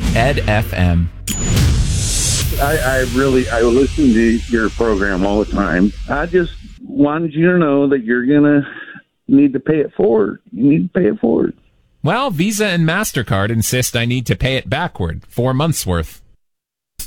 Ed FM. I listen to your program all the time. I just wanted you to know that you're going to need to pay it forward. You need to pay it forward. Well, Visa and MasterCard insist I need to pay it backward, 4 months worth.